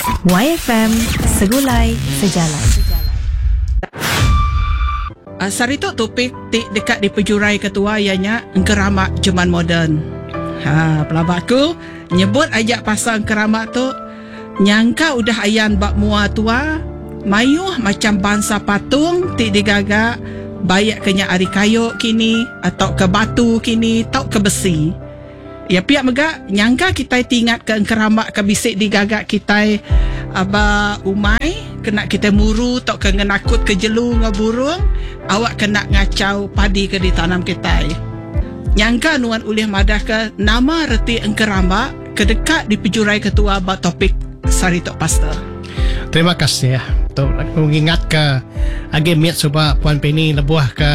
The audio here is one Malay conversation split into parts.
YFM Segulai Sejalan. Sarito topik dekat di pejurai ketua ianya keramat zaman moden. Pelabak aku nyebut ajak pasal keramat tu nyangka udah ayan bak mua tua mayuh macam bangsa patung ti digagak bayak kenya ari kayu kini atau ke batu kini atau ke besi. Ya pihak megak nyangka kita tingat ke keramat ke bisik digagak kita aba umai kena kita muru tok ke ngenakut ke jelu ngaburung awak kena ngacau padi ke di tanam kita. Nyangka nuan ulih madah ke nama reti engkeramba kedekat di pejurai ketua ba topik Sarito Pastor. Terima kasih ya. Untuk mengingat ke agi miat suba Puan Penny lebuah ke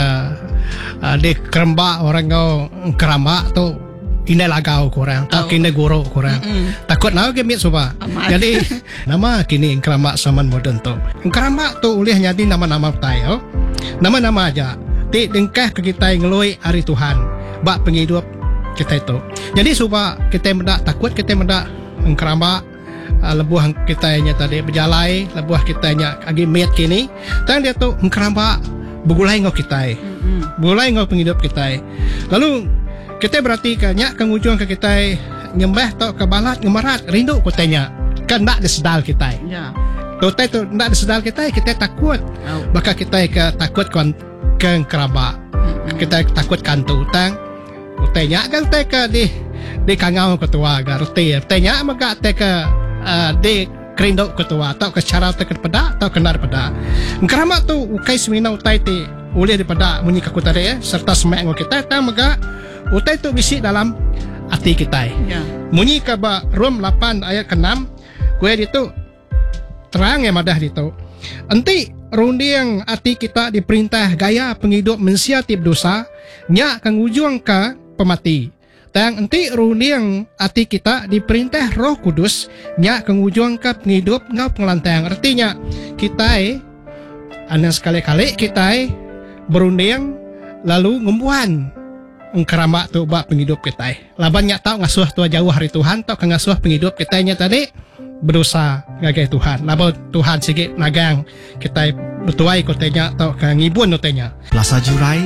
di keramba orang kau keramba tu kini lagau kurang tak kini guru kurang takut nak agi miat suba. Jadi nama kini keramba zaman moden tu. Keramba tu ulih jadi nama-nama tayo. Nama-nama aja. Ti dengkah ke kita ngeloi hari Tuhan. Bak penghidup kita itu. Jadi suba kita mendak takut kita mendak keramba lebuah kita nya tadi berjalai lebuah kita nya agi miat kini dan dia tu keramba begulai ngau kita begulai ngau penghidup kita lalu kita berarti kanya kang ujung ke kita nyembah tok ke balat ngemarat rindu kotanya kan ndak disedal kita Ya. Totai tu ndak disedal kita takut maka kita ke takut ke keramba kita takut kan tu utang kotanya kan teka di kangau ketua garti tanya maka teka di kerindok ketua atau ke cara tekan pada atau kenar pada kerama tu ukai semina utai ti ulih daripada munyi kakutare serta semak ngok kita ta maka utai tu bisi dalam hati kita Ya. munyi ka ba Rom 8 ayat ke-6 kue itu terang ya madah itu enti rundi yang hati kita diperintah gaya penghidup mensiatip dosa nya kang ujung ka pemati. Tang enti rundi yang hati kita diperintah Roh Kudus nya kang ujung ka penghidup ngau pengelantang. Artinya kita anak sekali-kali kita berunding lalu ngumpuan engkerama tu bak penghidup kita. Laban nya tau ngasuh tua jauh hari Tuhan tau ngasuh penghidup kita nya tadi berusaha ngagai Tuhan. Laban Tuhan sikit nagang kita betuai kotanya tau kang ngibun kotanya. Plaza Jurai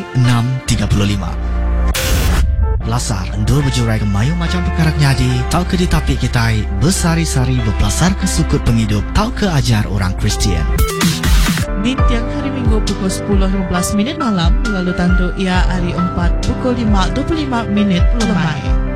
635. Lasar endur berjurai ke mayu macam perkara nyadi tau ke ditapi kita bersari-sari berpelasar ke sukut penghidup tau ke ajar orang Kristian. Di tiang hari Minggu pukul 10.15 malam lalu tandu ia hari 4 pukul 5.25 lemai.